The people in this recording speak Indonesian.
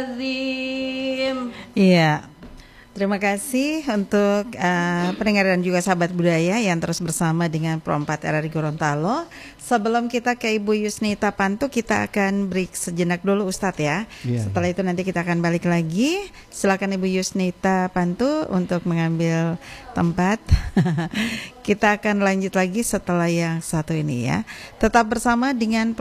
Iya, terima kasih untuk pendengar dan juga sahabat budaya yang terus bersama dengan Pro 4 RRI Gorontalo. Sebelum kita ke Ibu Yusnita Pantu, kita akan break sejenak dulu Ustadz ya. Setelah itu nanti kita akan balik lagi. Silakan Ibu Yusnita Pantu untuk mengambil tempat. Kita akan lanjut lagi setelah yang satu ini ya. Tetap bersama dengan